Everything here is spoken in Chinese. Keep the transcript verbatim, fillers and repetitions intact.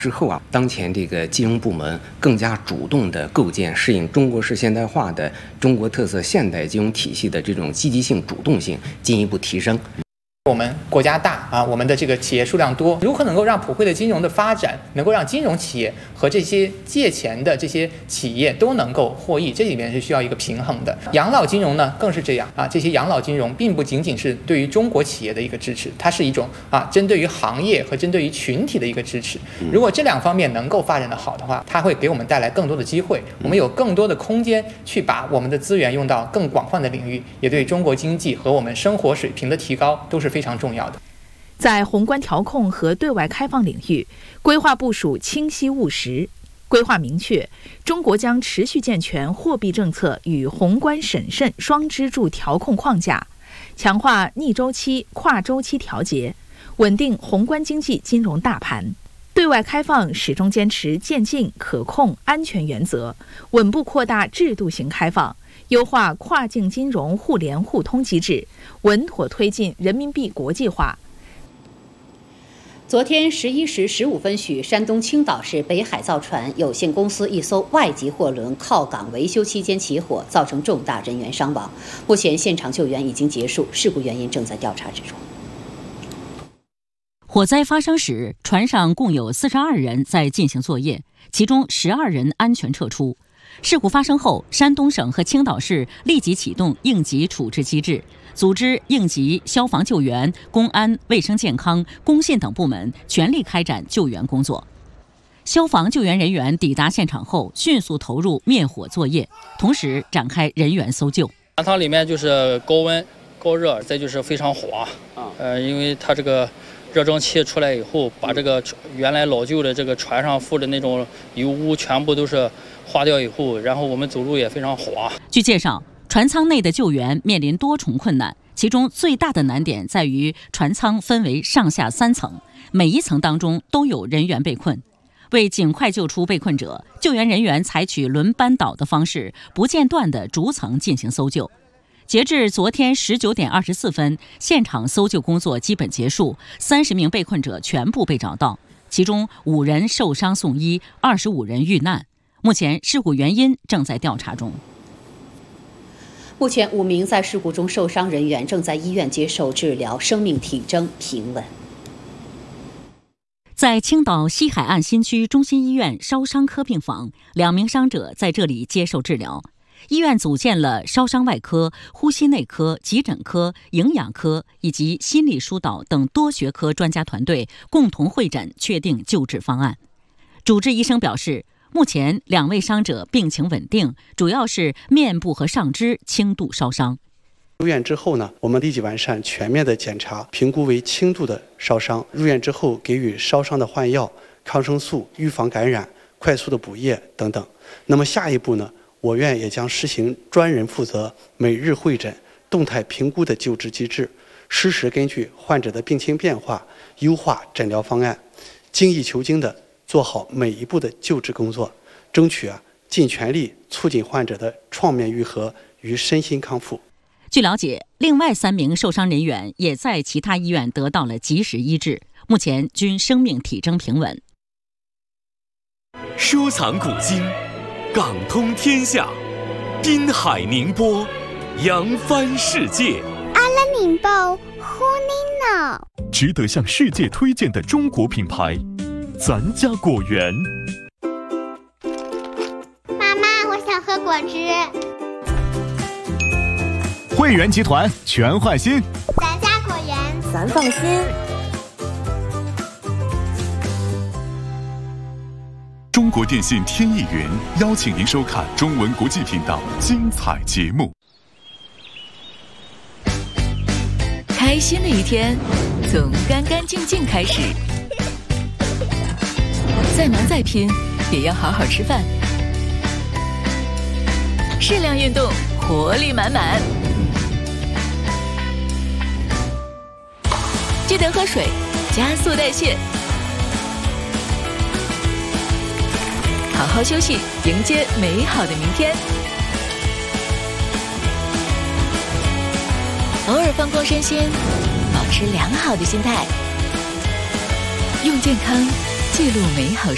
之后啊，当前这个金融部门更加主动地构建适应中国式现代化的中国特色现代金融体系的这种积极性、主动性进一步提升。 我们国家大啊，我们的这个企业数量多，如何能够让普惠的金融的发展，能够让金融企业和这些借钱的这些企业都能够获益？这里面是需要一个平衡的。养老金融呢，更是这样啊。这些养老金融并不仅仅是对于中国企业的一个支持，它是一种啊针对于行业和针对于群体的一个支持。如果这两方面能够发展得好的话，它会给我们带来更多的机会，我们有更多的空间去把我们的资源用到更广泛的领域，也对中国经济和我们生活水平的提高都是非常重要的。 在宏观调控和对外开放领域，规划部署清晰务实。规划明确，中国将持续健全货币政策与宏观审慎双支柱调控框架，强化逆周期、跨周期调节，稳定宏观经济金融大盘。对外开放始终坚持渐进、可控、安全原则，稳步扩大制度型开放，优化跨境金融互联互通机制，稳妥推进人民币国际化。 昨天十一时十五分许，山东青岛市北海造船有限公司一艘外籍货轮靠港维修期间起火，造成重大人员伤亡。目前现场救援已经结束，事故原因正在调查之中。 火灾发生时，船上共有四十二人在进行作业，其中十二人安全撤出。事故发生后，山东省和青岛市立即启动应急处置机制，组织应急消防救援、公安、卫生健康、工信等部门全力开展救援工作。消防救援人员抵达现场后，迅速投入灭火作业，同时展开人员搜救。 船舱里面就是高温、高热，再就是非常滑。呃，因为它这个热蒸汽出来以后，把这个原来老旧的这个船上附的那种油污全部都是化掉以后，然后我们走路也非常滑。 据介绍，船舱内的救援面临多重困难，其中最大的难点在于船舱分为上下三层，每一层当中都有人员被困。为尽快救出被困者，救援人员采取轮班倒的方式，不间断地逐层进行搜救。截至昨天十九点二十四分，现场搜救工作基本结束，三十名被困者全部被找到，其中五人受伤送医，二十五人遇难。目前事故原因正在调查中。 目前五名在事故中受伤人员正在医院接受治疗，生命体征平稳。 在青岛西海岸新区中心医院烧伤科病房，两名伤者在这里接受治疗。医院组建了烧伤外科、呼吸内科、急诊科、营养科以及心理疏导等多学科专家团队，共同会诊确定救治方案。主治医生表示，目前两位伤者病情稳定，主要是面部和上肢轻度烧伤。 入院之后呢，我们立即完善全面的检查，评估为轻度的烧伤。入院之后给予烧伤的换药、抗生素、预防感染、快速的补液等等。那么下一步呢，我院也将实行专人负责每日会诊、动态评估的救治机制，实时根据患者的病情变化优化诊疗方案，精益求精地做好每一步的救治工作，争取啊尽全力促进患者的创面愈合与身心康复。 据了解，另外三名受伤人员也在其他医院得到了及时医治，目前均生命体征平稳。 收藏古今，港通天下，滨海宁波，扬帆世界。 阿拉宁报呼尼脑， 值得向世界推荐的中国品牌，咱家果园。 妈妈，我想喝果汁。 汇源集团全换新， 咱家果园， 咱放心。 中国电信天翼云邀请您收看中文国际频道精彩节目。 开心的一天从干干净净开始，再忙再拼也要好好吃饭，适量运动，活力满满。记得喝水，加速代谢。好好休息，迎接美好的明天。偶尔放空身心，保持良好的心态，用健康记录美好生活。